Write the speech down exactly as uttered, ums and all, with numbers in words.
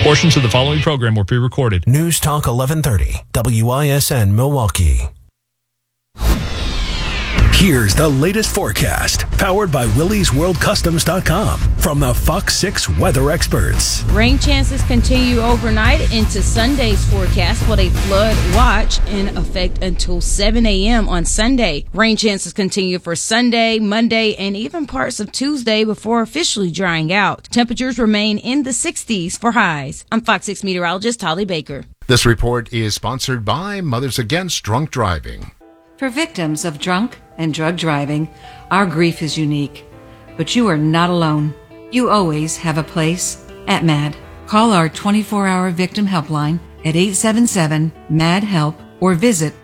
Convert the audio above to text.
Portions of the following program were pre-recorded. News Talk eleven thirty, W I S N Milwaukee. Here's the latest forecast, powered by Willys World Customs dot com from the Fox six weather experts. Rain chances continue overnight into Sunday's forecast with a flood watch in effect until seven a.m. on Sunday. Rain chances continue for Sunday, Monday, and even parts of Tuesday before officially drying out. Temperatures remain in the sixties for highs. I'm Fox six meteorologist Holly Baker. This report is sponsored by Mothers Against Drunk Driving. For victims of drunk and drug driving, our grief is unique. But you are not alone. You always have a place at MAD. Call our twenty-four hour victim helpline at eight seven seven, M A D, HELP or visit